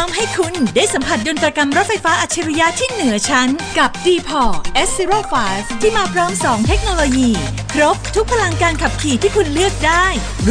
อมให้คุณได้สัมผัสดนตรกรรมรถไฟฟ้าอัจฉริยะที่เหนือชั้นกับ D-Port S05 ที่มาพร้อม2เทคโนโลยีครบทุกพลังการขับขี่ที่คุณเลือกได้